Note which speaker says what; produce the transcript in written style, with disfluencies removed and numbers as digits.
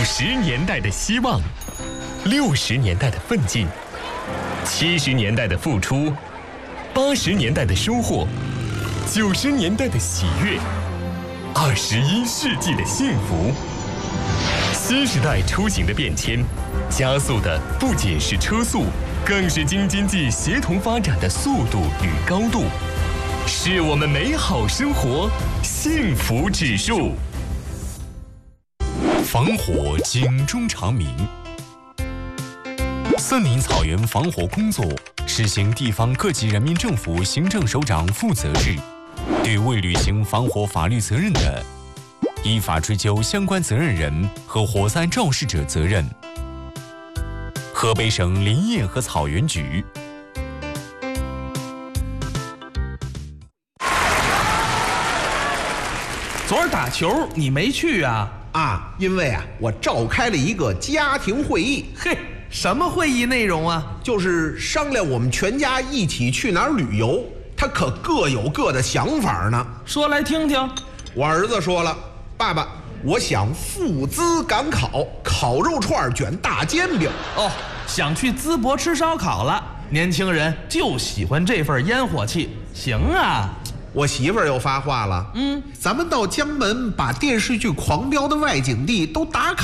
Speaker 1: 50年代的希望，60年代的奋进，70年代的付出，80年代的收获，90年代的喜悦，21世纪的幸福。新时代出行的变迁，加速的不仅是车速，更是京津冀协同发展的速度与高度，是我们美好生活幸福指数。防火警钟长鸣。森林草原防火工作实行地方各级人民政府行政首长负责制，对未履行防火法律责任的，依法追究相关责任人和火灾肇事者责任。河北省林业和草原局。
Speaker 2: 昨儿打球你没去啊？
Speaker 3: 因为我召开了一个家庭会议。
Speaker 2: 嘿，什么会议内容啊？
Speaker 3: 就是商量我们全家一起去哪儿旅游，他可各有各的想法呢。
Speaker 2: 说来听听。
Speaker 3: 我儿子说了，爸爸，我想赴淄赶考，烤肉串卷大煎饼。
Speaker 2: 哦，想去淄博吃烧烤了。年轻人就喜欢这份烟火气。行啊。
Speaker 3: 我媳妇儿又发话了，咱们到江门把电视剧《狂飙》的外景地都打卡